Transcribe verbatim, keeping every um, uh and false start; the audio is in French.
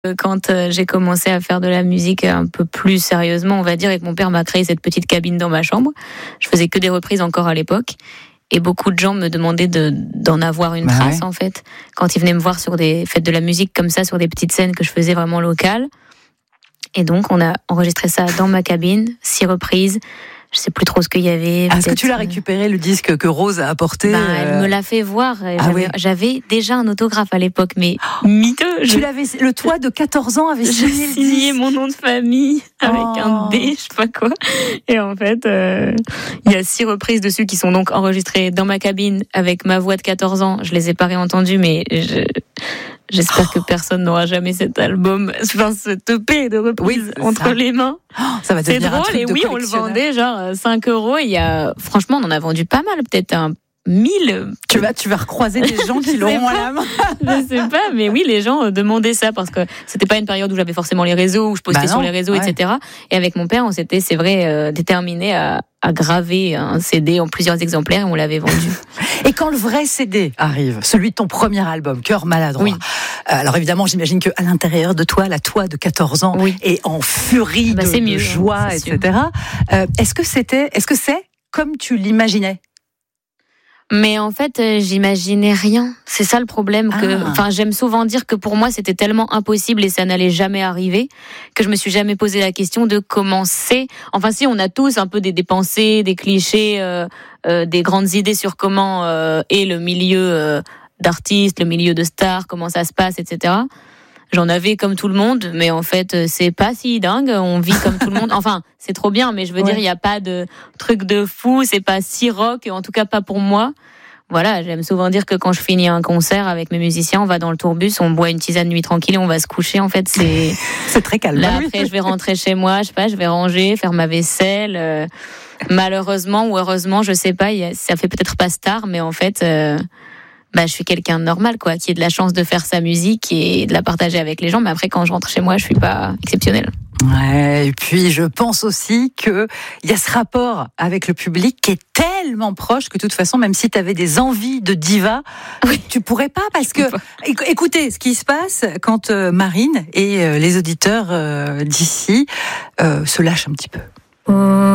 Quand euh, j'ai commencé à faire de la musique un peu plus sérieusement, on va dire, et que mon père m'a créé cette petite cabine dans ma chambre, je faisais que des reprises encore à l'époque. Et beaucoup de gens me demandaient de, d'en avoir une bah trace, ouais. en fait. Quand ils venaient me voir sur des fêtes de la musique comme ça, sur des petites scènes que je faisais vraiment locales. Et donc, on a enregistré ça dans ma cabine, six reprises. Je sais plus trop ce qu'il y avait. Est-ce que tu l'as récupéré, le disque que Rose a apporté? Bah, euh... elle me l'a fait voir. Ah j'avais, oui. j'avais déjà un autographe à l'époque, mais oh, miteux. Tu je... l'avais, le toi de quatorze ans avait signé, J'ai signé mon nom de famille avec oh. un D, je sais pas quoi. Et en fait, euh, il y a six reprises dessus qui sont donc enregistrées dans ma cabine avec ma voix de quatorze ans. Je les ai pas réentendues, mais je... J'espère oh. que personne n'aura jamais cet album, enfin cette E P de reprise oui, entre ça. les mains. Oh, ça va devenir c'est drôle, un truc et de oui, on le vendait genre cinq euros. Il y a, franchement, on en a vendu pas mal, peut-être un mille. Tu vas, tu vas recroiser des gens qui l'auront à la main. Je sais pas, mais oui, les gens demandaient ça parce que c'était pas une période où j'avais forcément les réseaux, où je postais bah sur les réseaux, ouais. et cetera. Et avec mon père, on s'était, c'est vrai, euh, déterminé à, à graver un C D en plusieurs exemplaires et on l'avait vendu. Et quand le vrai C D arrive, celui de ton premier album, Cœur maladroit, oui. euh, alors évidemment, j'imagine qu'à l'intérieur de toi, la toi de quatorze ans oui. est en furie bah, de, de joie, hein, et cetera. Euh, est-ce que c'était, est-ce que c'est comme tu l'imaginais? Mais en fait, euh, j'imaginais rien. C'est ça le problème. Que, enfin, ah. j'aime souvent dire que pour moi, c'était tellement impossible et ça n'allait jamais arriver que je me suis jamais posé la question de comment c'est. Enfin, si, on a tous un peu des, des pensées, des clichés, euh, euh, des grandes idées sur comment euh, est le milieu euh, d'artistes, le milieu de stars, comment ça se passe, et cetera. J'en avais comme tout le monde, mais en fait, c'est pas si dingue. On vit comme tout le monde. Enfin, c'est trop bien, mais je veux ouais. dire, il y a pas de truc de fou. C'est pas si rock, en tout cas pas pour moi. Voilà, j'aime souvent dire que quand je finis un concert avec mes musiciens, on va dans le tourbus, on boit une tisane nuit tranquille et on va se coucher. En fait, c'est c'est très calme. Là, après, je vais rentrer chez moi, je sais pas, je vais ranger, faire ma vaisselle. Euh, malheureusement ou heureusement, je sais pas, ça fait peut-être pas star, mais en fait. Euh, Bah, je suis quelqu'un de normal, quoi, qui ait de la chance de faire sa musique et de la partager avec les gens. Mais après, quand je rentre chez moi, je suis pas exceptionnelle. Ouais, et puis je pense aussi que il y a ce rapport avec le public qui est tellement proche que de toute façon, même si tu avais des envies de diva, oui. tu pourrais pas parce que écoutez, ce qui se passe quand euh, Marine et euh, les auditeurs euh, d'ici euh, se lâchent un petit peu.